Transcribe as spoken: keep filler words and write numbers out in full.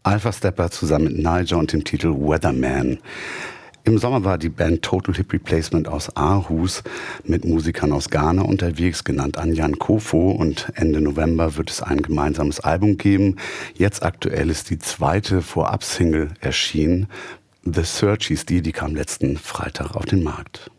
Alpha Stepper zusammen mit Niger und dem Titel Weatherman. Im Sommer war die Band Total Hip Replacement aus Aarhus mit Musikern aus Ghana unterwegs, genannt Anjan Kofo, und Ende November wird es ein gemeinsames Album geben. Jetzt aktuell ist die zweite Vorab-Single erschienen. The Search hieß die, die kam letzten Freitag auf den Markt.